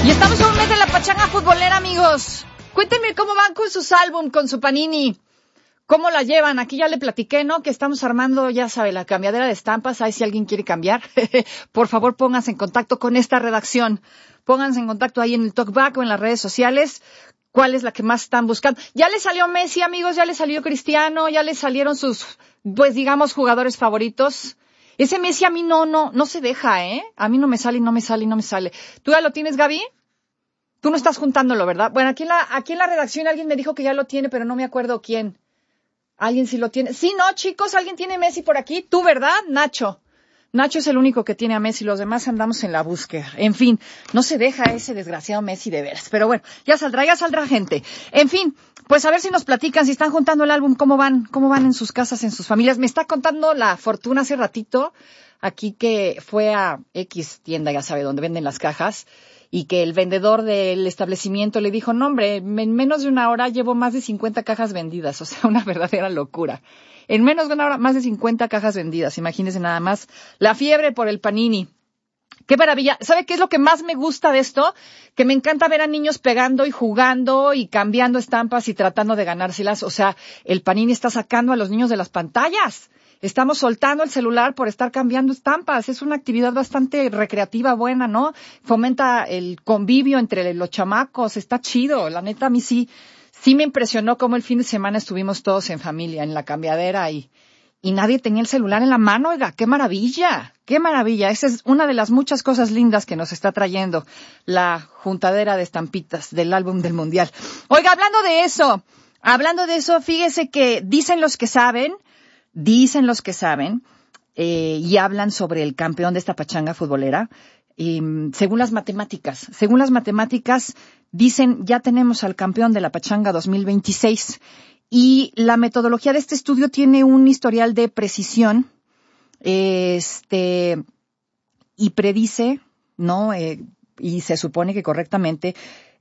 Y estamos a un mes de la pachanga futbolera, amigos. Cuéntenme cómo van con sus álbum, con su Panini. ¿Cómo la llevan? Aquí ya le platiqué, ¿no? Que estamos armando, ya sabe, la cambiadera de estampas. Ahí si alguien quiere cambiar, por favor pónganse en contacto con esta redacción. Pónganse en contacto ahí en el Talkback o en las redes sociales. ¿Cuál es la que más están buscando? Ya le salió Messi, amigos, ya le salió Cristiano, ya le salieron sus, pues digamos, jugadores favoritos. Ese Messi a mí no se deja, ¿eh? A mí no me sale, no me sale. ¿Tú ya lo tienes, Gaby? Tú no estás juntándolo, ¿verdad? Bueno, aquí en la redacción alguien me dijo que ya lo tiene, pero no me acuerdo quién. ¿Alguien sí lo tiene? Sí, no, chicos, ¿alguien tiene Messi por aquí? ¿Tú, verdad? Nacho. Nacho es el único que tiene a Messi, los demás andamos en la búsqueda. En fin, no se deja ese desgraciado Messi de veras. Pero bueno, ya saldrá gente. En fin, pues a ver si nos platican, si están juntando el álbum, cómo van en sus casas, en sus familias. Me está contando la Fortuna hace ratito, aquí que fue a X tienda, ya sabe, donde venden las cajas, y que el vendedor del establecimiento le dijo, no hombre, en menos de una hora llevo más de 50 cajas vendidas, o sea, una verdadera locura. En menos de una hora, más de 50 cajas vendidas. Imagínense nada más la fiebre por el Panini. ¡Qué maravilla! ¿Sabe qué es lo que más me gusta de esto? Que me encanta ver a niños pegando y jugando y cambiando estampas y tratando de ganárselas. O sea, el Panini está sacando a los niños de las pantallas. Estamos soltando el celular por estar cambiando estampas. Es una actividad bastante recreativa, buena, ¿no? Fomenta el convivio entre los chamacos. Está chido. La neta, a mí sí me impresionó cómo el fin de semana estuvimos todos en familia, en la cambiadera y nadie tenía el celular en la mano. Oiga, ¡qué maravilla! ¡Qué maravilla! Esa es una de las muchas cosas lindas que nos está trayendo la juntadera de estampitas del álbum del Mundial. Oiga, hablando de eso, fíjese que dicen los que saben, y hablan sobre el campeón de esta pachanga futbolera. Según las matemáticas, dicen ya tenemos al campeón de la pachanga 2026 y la metodología de este estudio tiene un historial de precisión, y predice, ¿no? Y se supone que correctamente,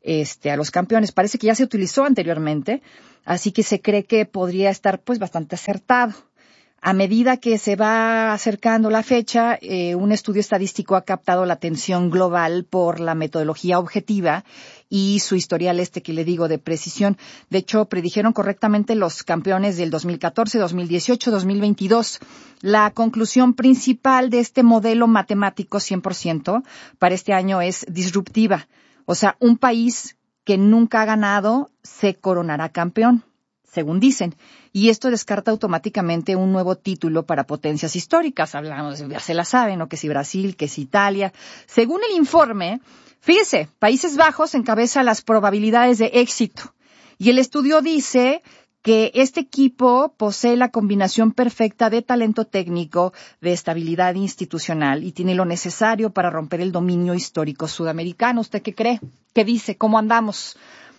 a los campeones. Parece que ya se utilizó anteriormente, así que se cree que podría estar, pues, bastante acertado. A medida que se va acercando la fecha, un estudio estadístico ha captado la atención global por la metodología objetiva y su historial que le digo de precisión. De hecho, predijeron correctamente los campeones del 2014, 2018, 2022. La conclusión principal de este modelo matemático 100% para este año es disruptiva. O sea, un país que nunca ha ganado se coronará campeón, según dicen. Y esto descarta automáticamente un nuevo título para potencias históricas. Hablamos, ya se la saben, ¿no? Que si Brasil, que si Italia. Según el informe, fíjese, Países Bajos encabeza las probabilidades de éxito. Y el estudio dice que este equipo posee la combinación perfecta de talento técnico, de estabilidad institucional y tiene lo necesario para romper el dominio histórico sudamericano. ¿Usted qué cree? ¿Qué dice? ¿Cómo andamos?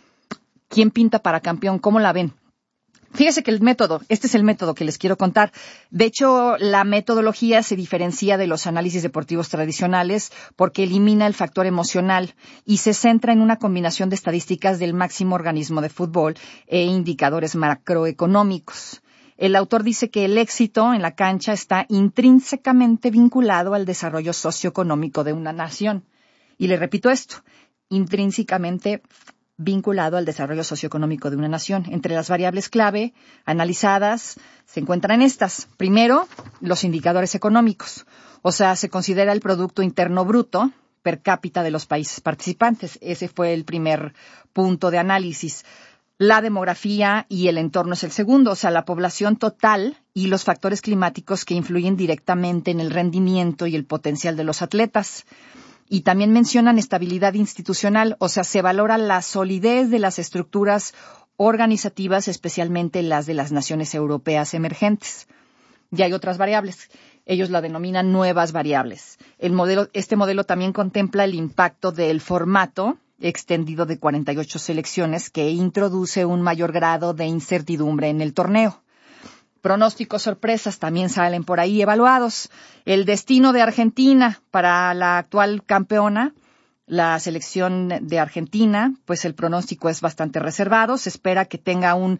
¿Quién pinta para campeón? ¿Cómo la ven? Fíjese que este es el método que les quiero contar. De hecho, la metodología se diferencia de los análisis deportivos tradicionales porque elimina el factor emocional y se centra en una combinación de estadísticas del máximo organismo de fútbol e indicadores macroeconómicos. El autor dice que el éxito en la cancha está intrínsecamente vinculado al desarrollo socioeconómico de una nación. Y le repito esto, intrínsecamente vinculado al desarrollo socioeconómico de una nación. Entre las variables clave analizadas se encuentran estas. Primero, los indicadores económicos. O sea, se considera el Producto Interno Bruto per cápita de los países participantes. Ese fue el primer punto de análisis. La demografía y el entorno es el segundo, o sea, la población total y los factores climáticos que influyen directamente en el rendimiento y el potencial de los atletas. Y también mencionan estabilidad institucional, o sea, se valora la solidez de las estructuras organizativas, especialmente las de las naciones europeas emergentes. Y hay otras variables. Ellos la denominan nuevas variables. Este modelo también contempla el impacto del formato extendido de 48 selecciones que introduce un mayor grado de incertidumbre en el torneo. Pronósticos sorpresas también salen por ahí evaluados. El destino de Argentina para la actual campeona, la selección de Argentina, pues el pronóstico es bastante reservado. Se espera que tenga un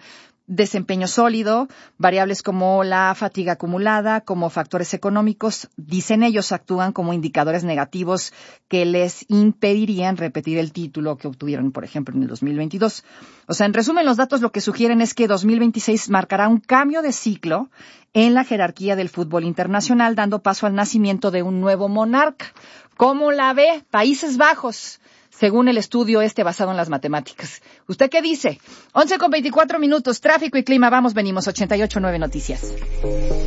desempeño sólido, variables como la fatiga acumulada, como factores económicos, dicen ellos, actúan como indicadores negativos que les impedirían repetir el título que obtuvieron, por ejemplo, en el 2022. O sea, en resumen, los datos lo que sugieren es que 2026 marcará un cambio de ciclo en la jerarquía del fútbol internacional, dando paso al nacimiento de un nuevo monarca. ¿Cómo la ve? Países Bajos, según el estudio basado en las matemáticas. ¿Usted qué dice? 11:24 minutos, tráfico y clima, vamos, venimos, 88.9 Noticias.